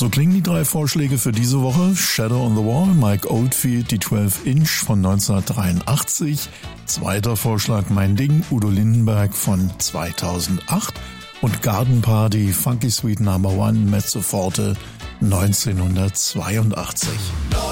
So klingen die 3 Vorschläge für diese Woche. Shadow on the Wall, Mike Oldfield, die 12 Inch von 1983. Zweiter Vorschlag, Mein Ding, Udo Lindenberg von 2008. Und Garden Party, Funky Sweet No. 1, Mezzoforte 1982.